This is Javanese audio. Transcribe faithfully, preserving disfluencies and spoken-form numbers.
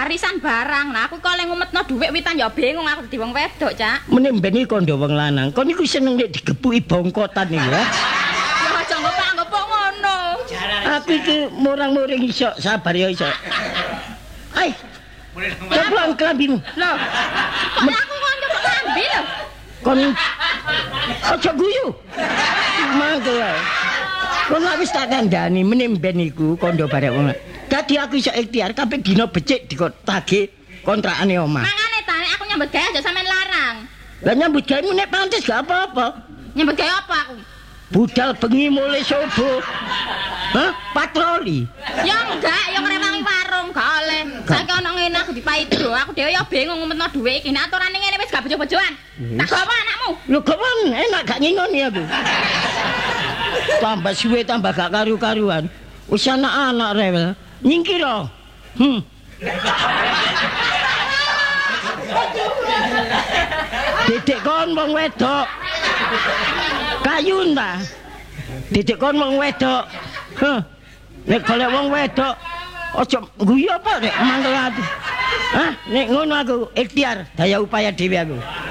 warisan barang. Nah, aku kok lek ngumetno dhuwit witan ya bingung aku dadi wong wedok, Cak. Meneh mbene kondo wong lanang. Kon niku seneng nek digepuki bongkotan iki ya. Ya aja ngopok-ngopok ngono. Aku iki murang-muring iso, sabar ya iso. Ai. Coba kelambimu. Loh. Kok aku kok nyebut klambi lho. Kon aja guyu. Mangke wae. Kon wis tak kandhani meneh ben iku kondo barek wong. Dadi aku iso ikhtiar kabeh dina becik dikotake kontrakane omah. Mangane ta nek aku nyambut gawe aja sampean larang. Lah nyambut gawe nek pantes gak apa-apa. Nyambut gawe apa aku? Budal bengi mulai subuh. Hah? Patroli. Ya enggak, ya ngrewangi warung gak oleh. Saiki ana ngene aku dipaido. Aku dhewe ya bingung ngumetno dhuwit iki. Nek aturane ngene wis gak bojo-bojoan. Tak gawa anakmu. Lho gawan enak gak ngingoni aku. Tambah suwe tambah gak karu-karuan. Wis anak-anak rewel. Nyingkira. Hmm. Dedek kon wong wedok. Kayun ta? Dedek kon wong wedok. Heh. Nek golek wong wedok aja guyu apa nek mangkel ati. Hah, nek ngono aku ikhtiar daya upaya dhewe aku.